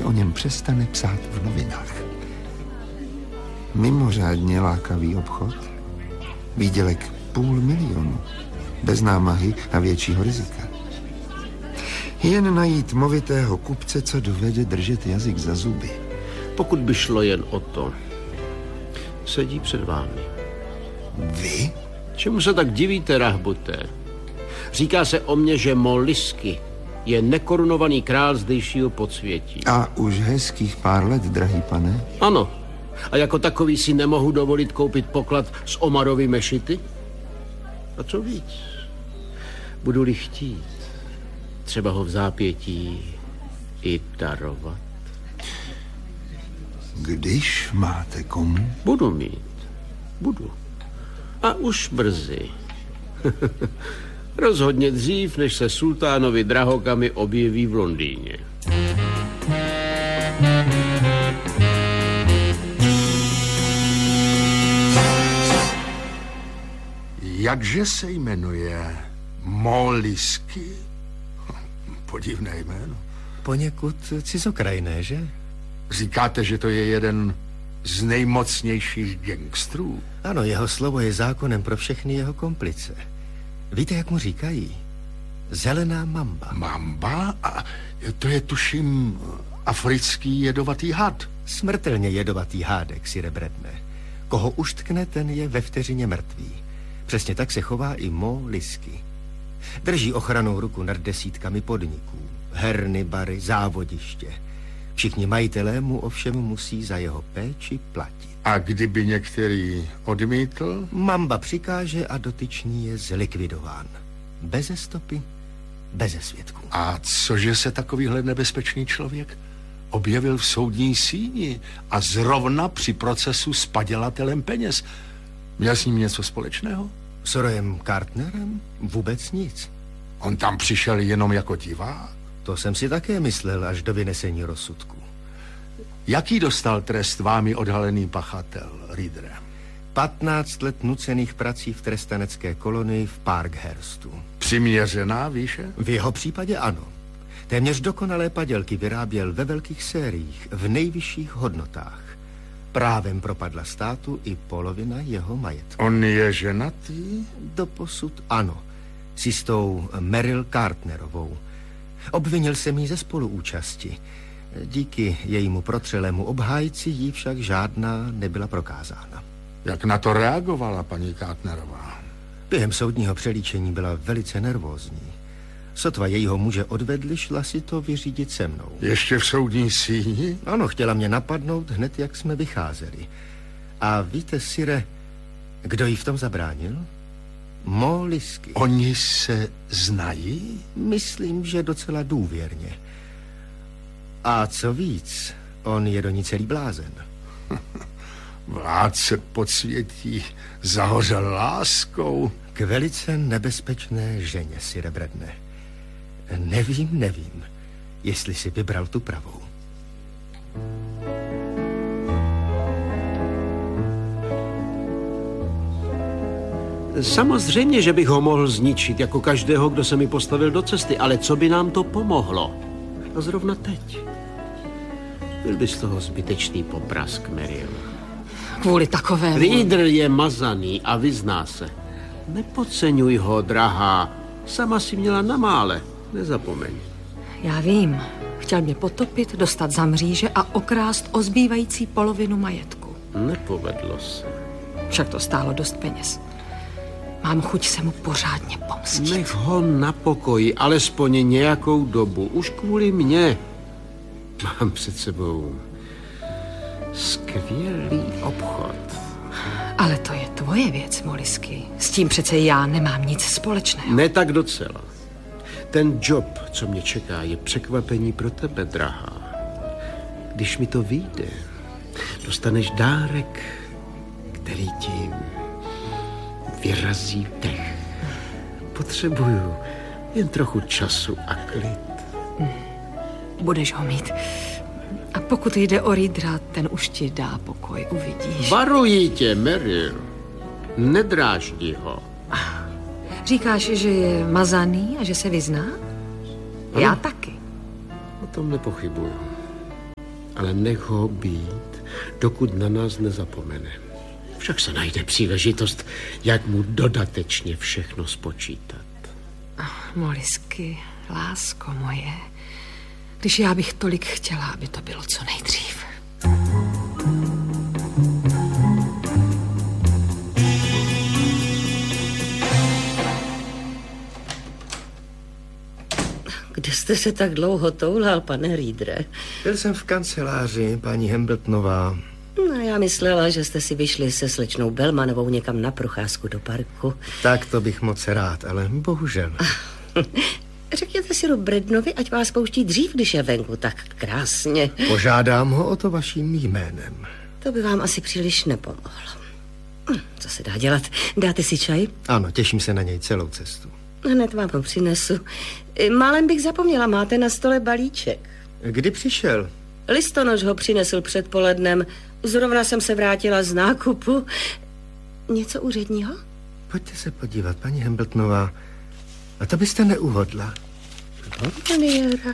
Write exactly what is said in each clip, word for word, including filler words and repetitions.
o něm přestane psát v novinách. Mimořádně lákavý obchod. Výdělek půl milionu. Bez námahy a většího rizika. Jen najít movitého kupce, co dovede držet jazyk za zuby. Pokud by šlo jen o to, sedí před vámi. Vy? Čemu se tak divíte, rahbuté? Říká se o mně, že Molisky je nekorunovaný král zdejšího podsvětí. A už hezkých pár let, drahý pane. Ano. A jako takový si nemohu dovolit koupit poklad z Omarovy mešity? A co víc? Budu-li chtít, třeba ho v zápětí i darovat. Když máte komu? Budu mít. Budu. A už brzy. Rozhodně dřív, než se sultánovi drahokamy objeví v Londýně. Jakže se jmenuje? Molisky? Podivné jméno. Poněkud cizokrajné, že? Říkáte, že to je jeden z nejmocnějších gangstrů? Ano, jeho slovo je zákonem pro všechny jeho komplice. Víte, jak mu říkají? Zelená mamba. Mamba? A to je, tuším, africký jedovatý had. Smrtelně jedovatý hádek, sire Bredne. Koho uštkne, ten je ve vteřině mrtvý. Přesně tak se chová i Molisky. Drží ochranou ruku nad desítkami podniků. Herny, bary, závodiště. Všichni majitelé mu ovšem musí za jeho péči platit. A kdyby některý odmítl? Mamba přikáže a dotyčný je zlikvidován. Beze stopy, beze svědků. A cože se takovýhle nebezpečný člověk objevil v soudní síni a zrovna při procesu s padělatelem peněz? Měl s ním něco společného? S Royem Kartnerem? Vůbec nic. On tam přišel jenom jako divák? To jsem si také myslel až do vynesení rozsudku. Jaký dostal trest vámi odhalený pachatel, Reedere? Patnáct let nucených prací v trestanecké kolonii v Parkhurstu. Přiměřená výše? V jeho případě ano. Téměř dokonalé padělky vyráběl ve velkých sériích, v nejvyšších hodnotách. Právem propadla státu i polovina jeho majetku. On je ženatý? Doposud ano. S jistou Meryl Kartnerovou. Obvinil jsem jí ze spoluúčasti. Díky jejímu protřelému obhájci jí však žádná nebyla prokázána. Jak na to reagovala paní Kartnerová? Během soudního přelíčení byla velice nervózní. Sotva jejího muže odvedli, šla si to vyřídit se mnou. Ještě v soudní síni? Ano, chtěla mě napadnout hned, jak jsme vycházeli. A víte, sire, kdo jí v tom zabránil? Molisky. Oni se znají? Myslím, že docela důvěrně. A co víc, on je do ní celý blázen. Vládce podsvětí zahořel láskou. K velice nebezpečné ženě, sire Bredne. Nevím, nevím, jestli si vybral tu pravou. Samozřejmě, že bych ho mohl zničit, jako každého, kdo se mi postavil do cesty, ale co by nám to pomohlo? A zrovna teď. Byl by z toho zbytečný poprask, Meryl. Kvůli takovému... Reeder je mazaný a vyzná se. Nepodceňuj ho, drahá. Sama si měla na mále. Nezapomeň. Já vím. Chtěl mě potopit, dostat za mříže a okrást o zbývající polovinu majetku. Nepovedlo se. Však to stálo dost peněz. Mám chuť se mu pořádně pomstit. Nech ho na pokoji, alespoň nějakou dobu. Už kvůli mně. Mám před sebou skvělý obchod. Ale to je tvoje věc, Molisky. S tím přece já nemám nic společného. Ne tak docela. Ten job, co mě čeká, je překvapení pro tebe, drahá. Když mi to vyjde, dostaneš dárek, který ti vyrazí dech. Potřebuju jen trochu času a klid. Budeš ho mít. A pokud jde o Reedera, ten už ti dá pokoj, uvidíš. Varuji tě, Meryl. Nedráždi ho. Říkáš, že je mazaný a že se vyzná? Ano. Já taky. O tom nepochybuju. Ale nech ho být, dokud na nás nezapomene. Však se najde příležitost, jak mu dodatečně všechno spočítat. Oh, Molisky, lásko moje, když já bych tolik chtěla, aby to bylo co nejdřív. Kde jste se tak dlouho toulal, pane Reedere? Byl jsem v kanceláři, paní Hambletonová. No, já myslela, že jste si vyšli se slečnou Bellmanovou někam na procházku do parku. Tak to bych moc rád, ale bohužel. Řekněte si Brednovi, ať vás pouští dřív, když je venku tak krásně. Požádám ho o to vaším jménem. To by vám asi příliš nepomohlo. Co se dá dělat? Dáte si čaj? Ano, těším se na něj celou cestu. Hned vám ho přinesu. Málem bych zapomněla, máte na stole balíček. Kdy přišel? Listonoš ho přinesl předpolednem. Zrovna jsem se vrátila z nákupu. Něco úředního? Pojďte se podívat, paní Hambletonová. A to byste neuhodla. Bomboniéra.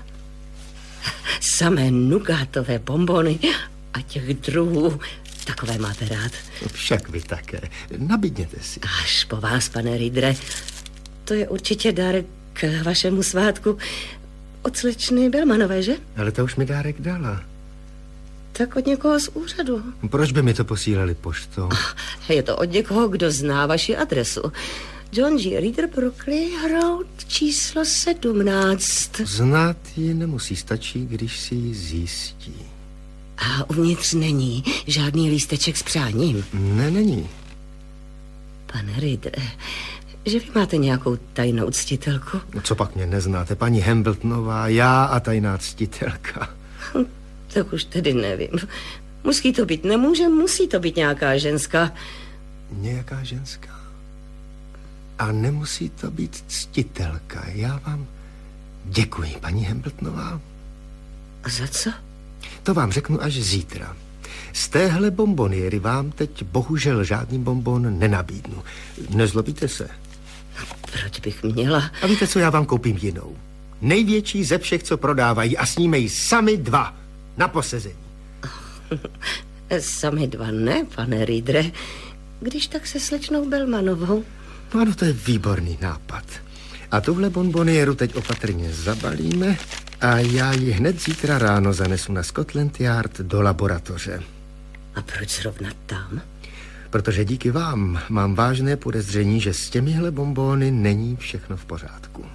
Samé nugátové bombony a těch druhů. Takové máte rád. Však vy také. Nabídněte si. Až po vás, pane Reedere. To je určitě dárek k vašemu svátku od slečny Bellmanové, že? Ale to už mi dárek dala. Tak od někoho z úřadu. Proč by mi to posílali poštou? Je to od někoho, kdo zná vaši adresu. John G. Reeder, Brooklyn Road, číslo sedmnáct. Znát ji nemusí, stačí, když si ji zjistí. A uvnitř není žádný lísteček s přáním? Ne, není. Pane Reedere, že vy máte nějakou tajnou ctitelku? Co pak mě neznáte, paní Hambletonová, já a tajná ctitelka. Tak už tedy nevím. Musí to být nemůže, musí to být nějaká ženská. Nějaká ženská? A nemusí to být ctitelka. Já vám děkuji, paní Hambletonová. A za co? To vám řeknu až zítra. Z téhle bomboniery vám teď bohužel žádný bonbon nenabídnu. Nezlobíte se? Proč bych měla? A víte co, já vám koupím jinou. Největší ze všech, co prodávají, a snímejí sami dva na posezení. Sami dva ne, pane Reedere. Když tak se slečnou Bellmanovou. No ano, to je výborný nápad. A tuhle bonbonieru teď opatrně zabalíme a já ji hned zítra ráno zanesu na Scotland Yard do laboratoře. A proč zrovna tam? Protože díky vám mám vážné podezření, že s těmihle bonbony není všechno v pořádku.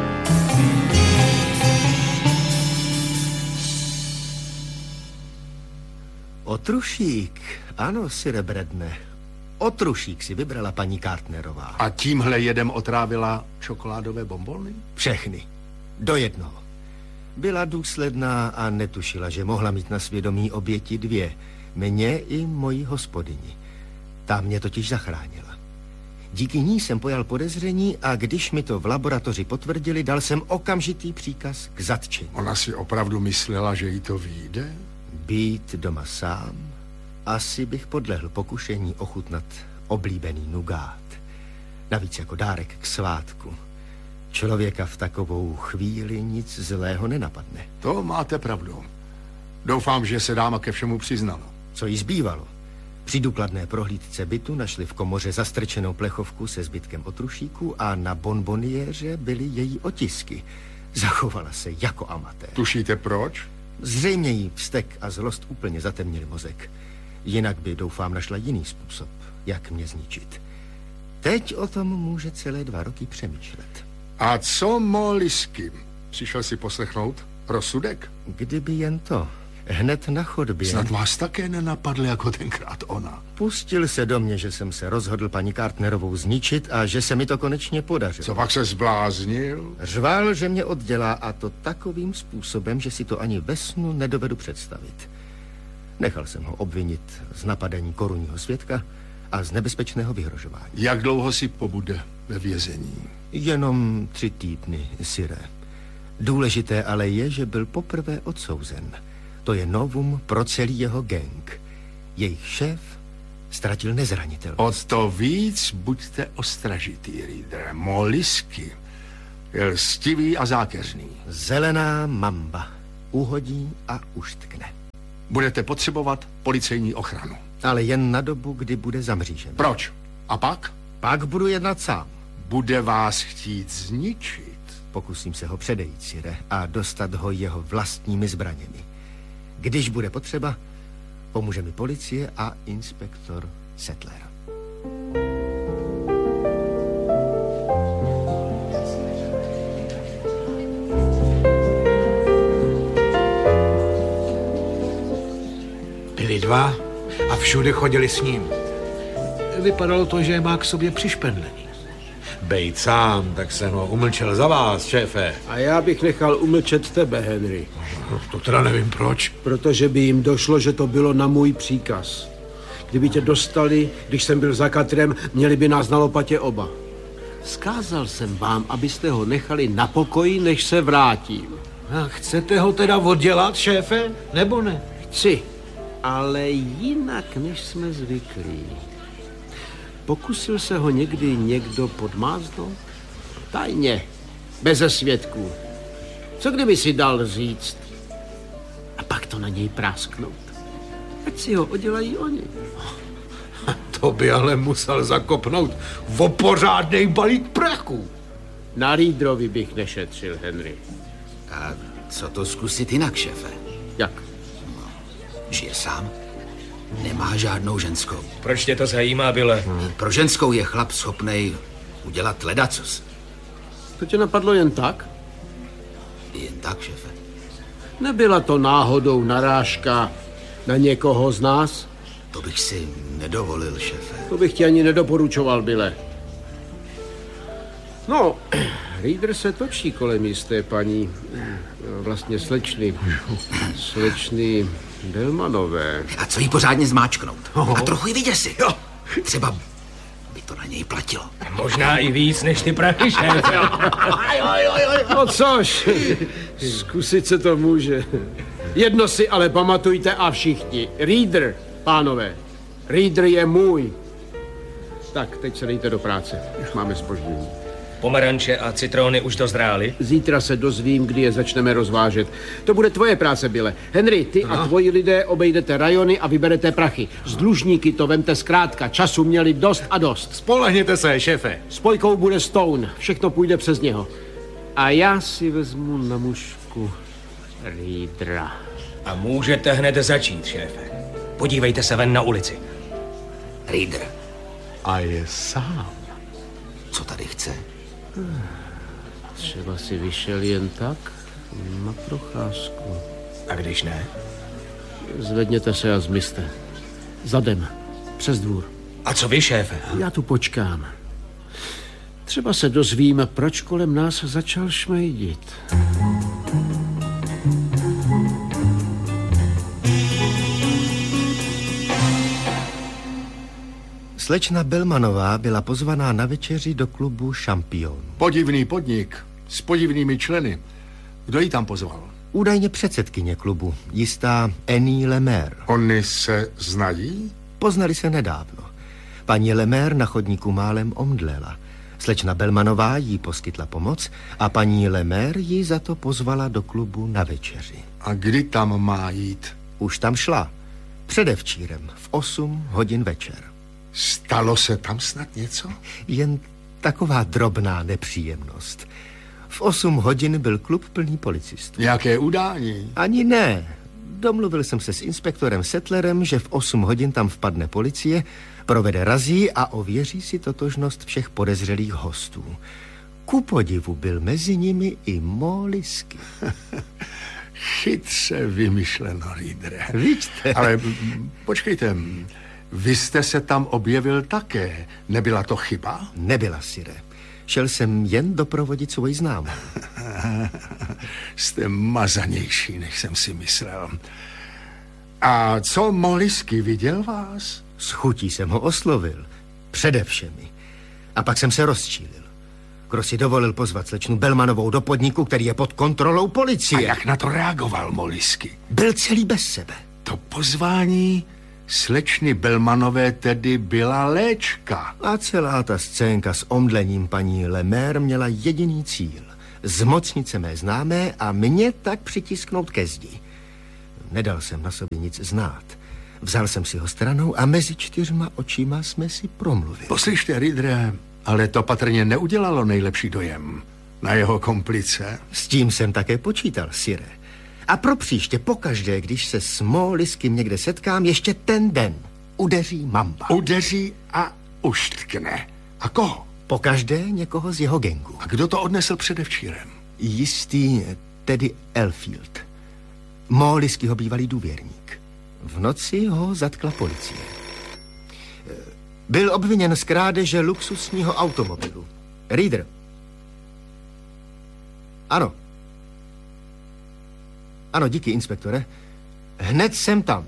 Otrušík, ano, sire Bredne. Otrušík si vybrala paní Cartnerová. A tímhle jedem otrávila čokoládové bonbony? Všechny. Do jednoho. Byla důsledná a netušila, že mohla mít na svědomí oběti dvě. Mě i moji hospodyni. Ta mě totiž zachránila. Díky ní jsem pojal podezření a když mi to v laboratoři potvrdili, dal jsem okamžitý příkaz k zatčení. Ona si opravdu myslela, že jí to vyjde? Být doma sám? Asi bych podlehl pokušení ochutnat oblíbený nugát. Navíc jako dárek k svátku. Člověka v takovou chvíli nic zlého nenapadne. To máte pravdu. Doufám, že se dáma ke všemu přiznala. Co jí zbývalo? Při důkladné prohlídce bytu našli v komoře zastrčenou plechovku se zbytkem otrušíku a na bonboniéře byly její otisky. Zachovala se jako amatér. Tušíte proč? Zřejmě jí vztek a zlost úplně zatemnili mozek. Jinak by, doufám, našla jiný způsob, jak mě zničit. Teď o tom může celé dva roky přemýšlet. A co Molisky? Přišel si poslechnout rozsudek? Kdyby jen to. Hned na chodbě. Snad vás také nenapadl jako tenkrát ona. Pustil se do mě, že jsem se rozhodl paní Cartnerovou zničit a že se mi to konečně podařilo. Co pak se zbláznil? Řval, že mě oddělá, a to takovým způsobem, že si to ani ve snu nedovedu představit. Nechal jsem ho obvinit z napadení korunního svědka a z nebezpečného vyhrožování. Jak dlouho si pobude ve vězení? Jenom tři týdny, sire. Důležité ale je, že byl poprvé odsouzen. To je novum pro celý jeho gang. Jejich šéf ztratil nezranitelnost. O to víc buďte ostražitý, Reeder. Molisky je lstivý a zákeřný. Zelená mamba. Uhodí a uštkne. Budete potřebovat policejní ochranu. Ale jen na dobu, kdy bude za mřížem. Proč? A pak? Pak budu jednat sám. Bude vás chtít zničit. Pokusím se ho předejít, sire, a dostat ho jeho vlastními zbraněmi. Když bude potřeba, pomůže mi policie a inspektor Settler. Byli dva a všude chodili s ním. Vypadalo to, že je má k sobě přišpendlený. Bejt sám, tak jsem ho umlčel za vás, šéfe. A já bych nechal umlčet tebe, Henry. No, to teda nevím proč. Protože by jim došlo, že to bylo na můj příkaz. Kdyby tě dostali, když jsem byl za katrem, měli by nás na lopatě oba. Vzkázal jsem vám, abyste ho nechali na pokoji, než se vrátím. A chcete ho teda oddělat, šéfe, nebo ne? Chci, ale jinak, než jsme zvyklí. Pokusil se ho někdy někdo podmáznout? Tajně, beze svědků. Co kdyby si dal říct? A pak to na něj prásknout. Ať si ho odělají oni. To by ale musel zakopnout o pořádnej balík prachu. Na Reederovi bych nešetřil, Henry. A co to zkusit jinak, šéfe? Jak? No, žije sám. Nemá žádnou ženskou. Proč tě to zajímá, Bille? Hmm. Pro ženskou je chlap schopnej udělat ledacos. To tě napadlo jen tak? Jen tak, šéfe. Nebyla to náhodou narážka na někoho z nás? To bych si nedovolil, šéfe. To bych ti ani nedoporučoval, Bille. No, Reeder se točí kolem jisté paní, vlastně slečny, slečny Belmanové. A co jí pořádně zmáčknout? A trochu ji vyděsit. Jo. Třeba by to na něj platilo. Možná i víc než ty prachy, šéfe. No což, zkusit se to může. Jedno si ale pamatujte a všichni. Reeder, pánové, Reeder je můj. Tak, teď se dejte do práce. Už máme zpoždění. Pomeranče a citrony už dozrály? Zítra se dozvím, kdy je začneme rozvážet. To bude tvoje práce, Bille. Henry, ty no. a tvoji lidé obejdete rajony a vyberete prachy. Z dlužníky to vemte zkrátka. Času měli dost a dost. Spolehněte se, šéfe. Spojkou bude Stone. Všechno půjde přes něho. A já si vezmu na mužku Reedera. A můžete hned začít, šéfe. Podívejte se ven na ulici. Reeder. A je sám. Co tady chce? Třeba si vyšel jen tak na procházku. A když ne? Zvedněte se a zmizte. Zadem, přes dvůr. A co vy, šéfe? Já tu počkám. Třeba se dozvím, proč kolem nás začal šmejdit. Slečna Belmanová byla pozvaná na večeři do klubu Šampion. Podivný podnik s podivnými členy. Kdo ji tam pozval? Údajně předsedkyně klubu, jistá Annie Lemaire. Oni se znají? Poznali se nedávno. Paní Lemaire na chodníku málem omdlela. Slečna Belmanová jí poskytla pomoc a paní Lemaire ji za to pozvala do klubu na večeři. A kdy tam má jít? Už tam šla. Předevčírem v osm hodin večer. Stalo se tam snad něco? Jen taková drobná nepříjemnost. V osm hodin byl klub plný policistů. Jaké udání? Ani ne. Domluvil jsem se s inspektorem Settlerem, že v osm hodin tam vpadne policie, provede razii a ověří si totožnost všech podezřelých hostů. Ku podivu byl mezi nimi i Mollisky. Chytře vymyšleno, Reedere. Víte? Ale počkejte, vy jste se tam objevil také. Nebyla to chyba? Nebyla, sire. Šel jsem jen doprovodit svoji známou. Jste mazanější, než jsem si myslel. A co Mollisky, viděl vás? S chutí jsem ho oslovil. Přede všemi. A pak jsem se rozčílil. Kdo si dovolil pozvat slečnu Belmanovou do podniku, který je pod kontrolou policie? A jak na to reagoval Mollisky? Byl celý bez sebe. To pozvání slečny Belmanové tedy byla léčka. A celá ta scénka s omdlením paní Lemaire měla jediný cíl. Zmocnit se mé známé a mě tak přitisknout ke zdi. nedal jsem na sobě nic znát. Vzal jsem si ho stranou a mezi čtyřma očima jsme si promluvili. Poslyšte, Riddere, ale to patrně neudělalo nejlepší dojem na jeho komplice. S tím jsem také počítal, sire. A pro příště pokaždé, když se s Moliskim někde setkám, ještě ten den udeří mamba. Udeří a uštkne. A koho? Pokaždé někoho z jeho gengu. A kdo to odnesl předevčírem? Jistý Teddy Elfield. Moliskyho bývalý důvěrník. V noci ho zatkla policie. Byl obviněn z krádeže luxusního automobilu. Reader. Ano. Ano, díky, inspektore. Hned jsem tam.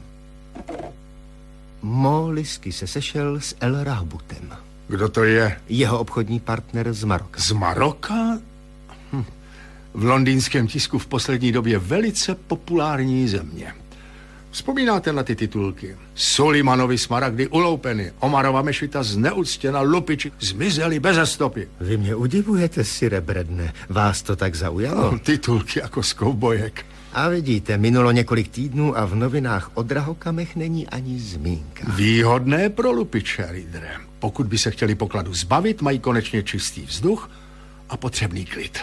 Molisky se sešel s El Rahbutem. Kdo to je? Jeho obchodní partner z Maroka. Z Maroka? Hm. V londýnském tisku v poslední době velice populární země. Vzpomínáte na ty titulky? Sulimanovi smaragdy uloupeny, Omarova mešita zneuctěna, lupiči zmizeli beze stopy. Vy mě udivujete, sire Bredne. Vás to tak zaujalo? No, titulky jako z koubojek. A vidíte, minulo několik týdnů a v novinách o drahokamech není ani zmínka. Výhodné pro lupiče, Riddere. Pokud by se chtěli pokladu zbavit, mají konečně čistý vzduch a potřebný klid.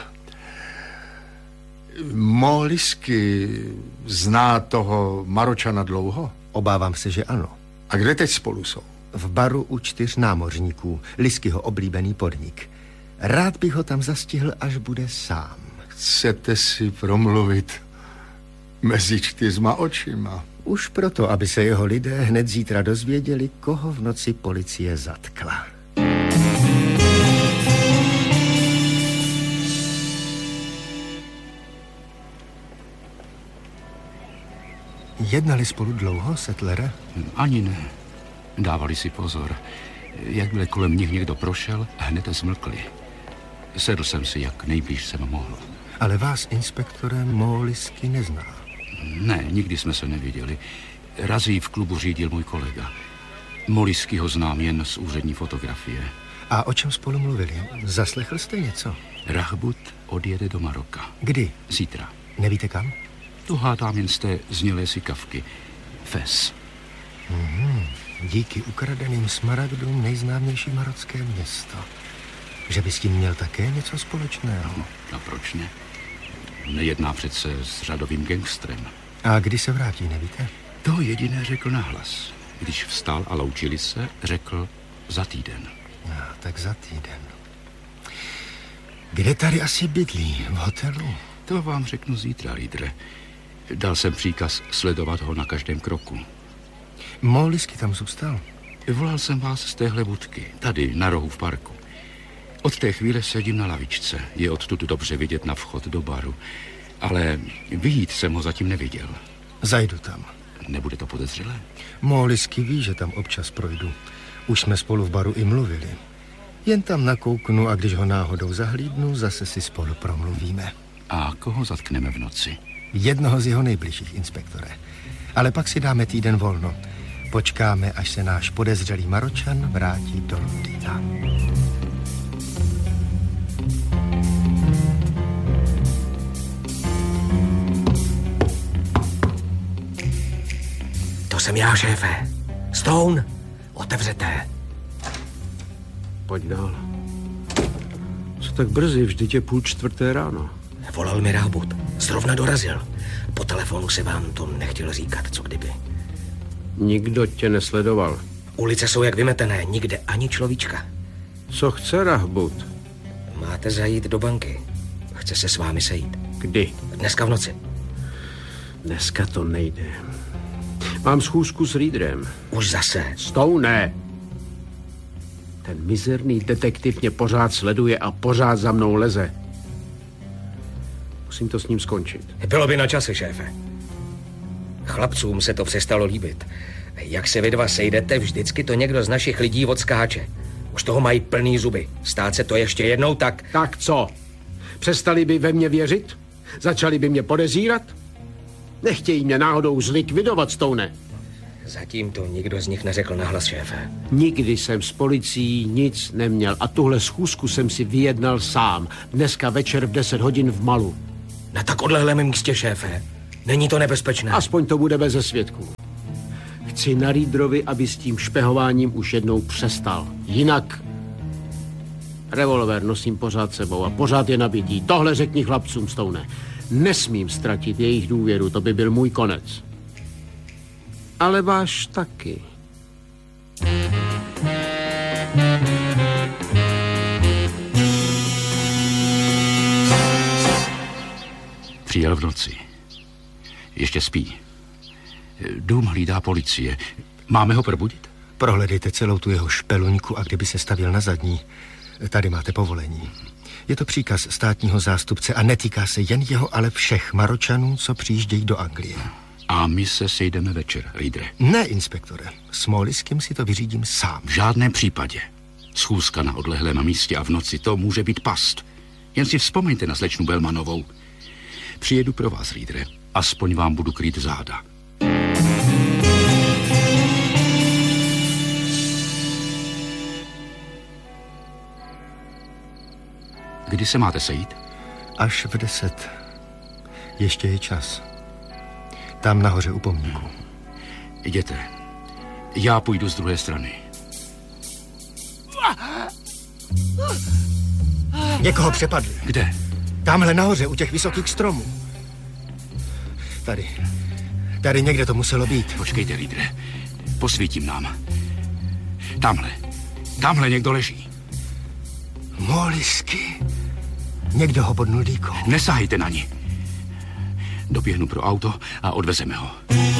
Molisky zná toho Maročana dlouho? Obávám se, že ano. A kde teď spolu jsou? V baru u čtyř námořníků, Liskyho oblíbený podnik. Rád bych ho tam zastihl, až bude sám. Chcete si promluvit mezi čtyřma očima? Už proto, aby se jeho lidé hned zítra dozvěděli, koho v noci policie zatkla. Jednali spolu dlouho, Settlere? Ani ne. Dávali si pozor. Jakmile kolem nich někdo prošel, hned zmlkli. Sedl jsem si, jak nejblíž jsem mohl. Ale vás, inspektore, Molisky nezná. Ne, nikdy jsme se neviděli. Razí v klubu řídil můj kolega. Molisky ho znám jen z úřední fotografie. A o čem spolu mluvili? Zaslechl jste něco? Rahbut odjede do Maroka. Kdy? Zítra. Nevíte kam? To hádám jen z té znělé sikavky. Fes. Mm-hmm. Díky ukradeným smaragdům nejznámější marocké město. Že by s tím měl také něco společného? No, a proč ne? Nejedná přece s řadovým gangstrem. A kdy se vrátí, nevíte? To jediné řekl nahlas. Když vstal a loučili se, řekl za týden. No, tak za týden. Kde tady asi bydlí? V hotelu? To vám řeknu zítra, Riddere. Dal jsem příkaz sledovat ho na každém kroku. Molisky tam zůstal? Volal jsem vás z téhle budky, tady na rohu v parku. Od té chvíle sedím na lavičce. Je odtud dobře vidět na vchod do baru. Ale vyjít jsem ho zatím neviděl. Zajdu tam. Nebude to podezřelé? Molisky ví, že tam občas projdu. Už jsme spolu v baru i mluvili. Jen tam nakouknu a když ho náhodou zahlídnu, zase si spolu promluvíme. A koho zatkneme v noci? Jednoho z jeho nejbližších, inspektore. Ale pak si dáme týden volno. Počkáme, až se náš podezřelý Maročan vrátí do Londýna. To jsem já, šéfe. Stone, otevřete. Pojď dál. Co tak brzy? Vždyť je půl čtvrté ráno. Volal mi Rahbut. Zrovna dorazil. Po telefonu se vám to nechtěl říkat, co kdyby. Nikdo tě nesledoval. Ulice jsou jak vymetené, nikde ani človíčka. Co chce Rahbut? Máte zajít do banky. Chce se s vámi sejít. Kdy? Dneska v noci. Dneska to nejde. Mám schůzku s Readerem. Už zase. Stone. Ten mizerný detektiv mě pořád sleduje a pořád za mnou leze. Musím to s ním skončit. Bylo by na čase, šéfe. Chlapcům se to přestalo líbit. Jak se vy dva sejdete, vždycky to někdo z našich lidí odskáče. Už toho mají plný zuby. Stát se to ještě jednou tak... Tak co? Přestali by ve mě věřit? Začali by mě podezírat? Nechtějí mě náhodou zlikvidovat, Stone. Zatím to nikdo z nich neřekl nahlas, šéfe. Nikdy jsem s policií nic neměl a tuhle schůzku jsem si vyjednal sám. Dneska večer v deset hodin v Malu. Na tak odlehlém místě, šéfe. Není to nebezpečné. Aspoň to bude beze svědků. Chci na Reederovi, aby s tím špehováním už jednou přestal. Jinak revolver nosím pořád sebou a pořád je nabitý. Tohle řekni chlapcům, Stone. Nesmím ztratit jejich důvěru, to by byl můj konec. Ale váš taky. Přijel v noci. Ještě spí. Dům hlídá policie. Máme ho probudit? Prohledejte celou tu jeho špeluňku a kdyby se stavil na zadní, tady máte povolení. Je to příkaz státního zástupce a netýká se jen jeho, ale všech Maročanů, co přijíždějí do Anglie. A my se sejdeme večer, Reedere. Ne, inspektore. S Moleskym si to vyřídím sám. V žádném případě. Schůzka na odlehlém místě a v noci, to může být past. Jen si vzpomeňte na slečnu Belmanovou. Přijedu pro vás, Reedere. Aspoň vám budu krýt záda. Kdy se máte sejít? Až v deset. Ještě je čas. Tam nahoře u pomníku. Jděte. Já půjdu z druhé strany. Někoho přepadli. Kde? Tamhle nahoře, u těch vysokých stromů. Tady. Tady někde to muselo být. Počkejte, Reedere. Posvítím nám. Tamhle. Tamhle někdo leží. Molisky. Někdo ho bodnul dýkou. Nesahejte na ní. Doběhnu pro auto a odvezeme ho.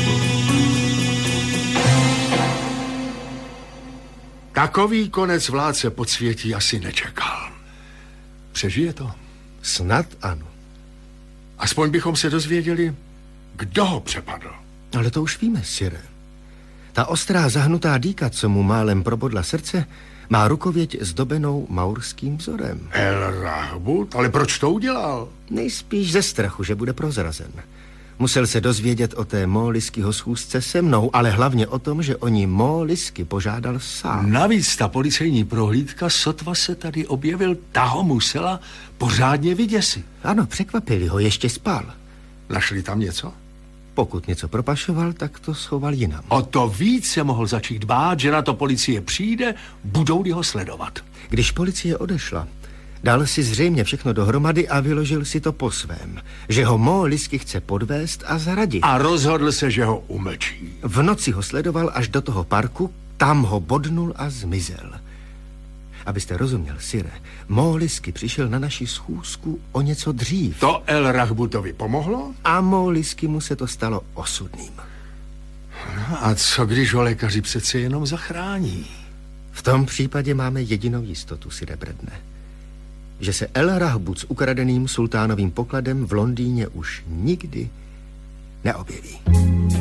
Takový konec vládce podsvětí asi nečekal. Přežije to? Snad ano. Aspoň bychom se dozvěděli, kdo ho přepadl. Ale to už víme, sire. Ta ostrá zahnutá dýka, co mu málem probodla srdce, má rukověď zdobenou maurským vzorem. El Rahbut? Ale proč to udělal? Nejspíš ze strachu, že bude prozrazen. Musel se dozvědět o té Moliskyho schůzce se mnou, ale hlavně o tom, že o ní Molisky požádal sám. Navíc ta policejní prohlídka, sotva se tady objevil, ta ho musela pořádně vyděsit. Ano, překvapili ho, ještě spal. Našli tam něco? Pokud něco propašoval, tak to schoval jinam. O to víc se mohl začít bát, že na to policie přijde, budou-li ho sledovat. Když policie odešla, dal si zřejmě všechno dohromady a vyložil si to po svém, že ho Molisky chce podvést a zradit. A rozhodl se, že ho umlčí. V noci ho sledoval až do toho parku, tam ho bodnul a zmizel. Abyste rozuměl, sire, Molisky přišel na naši schůzku o něco dřív. To El Rahbutovi pomohlo? A Molisky mu se to stalo osudným. No a co když ho lékaři přece jenom zachrání? V tom případě máme jedinou jistotu, sire Bredne. Že se El Rahbut s ukradeným sultánovým pokladem v Londýně už nikdy neobjeví.